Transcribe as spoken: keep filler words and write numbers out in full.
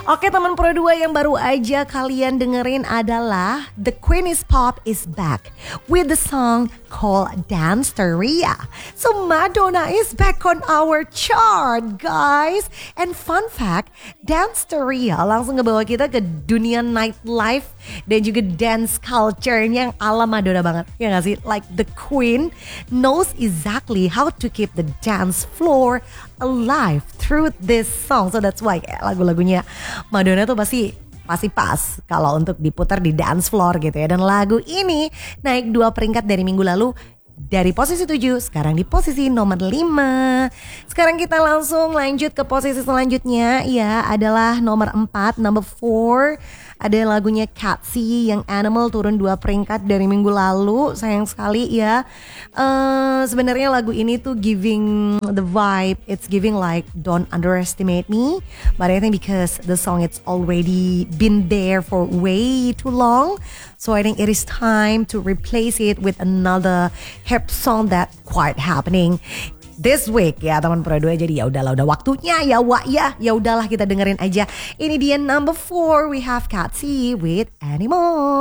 Oke teman Pro dua yang baru aja kalian dengerin adalah The Queen is Pop is back with the song called Danceteria. So Madonna is back on our chart guys. And fun fact, Danceteria langsung ngebawa kita ke dunia nightlife dan juga dance culture yang ala Madonna banget. Ya gak sih? Like the Queen knows exactly how to keep the dance floor alive through this song. So that's why kayak lagu-lagunya Madonna tuh pasti pasti pas kalau untuk diputar di dance floor gitu ya. Dan lagu ini naik dua peringkat dari minggu lalu, dari posisi tujuh sekarang di posisi nomor lima. Sekarang kita langsung lanjut ke posisi selanjutnya, ya adalah nomor empat, number four. Ada lagunya Cathy yang Animal turun dua peringkat dari minggu lalu. Sayang sekali ya. Uh, sebenarnya lagu ini tuh giving the vibe, it's giving like don't underestimate me. But I think because the song it's already been there for way too long, so I think it is time to replace it with another hip song that quite happening this week ya teman Pro dua. Jadi ya udahlah, udah waktunya ya Wak ya. Ya udahlah kita dengerin aja. Ini dia number four, we have Cathy with Animal.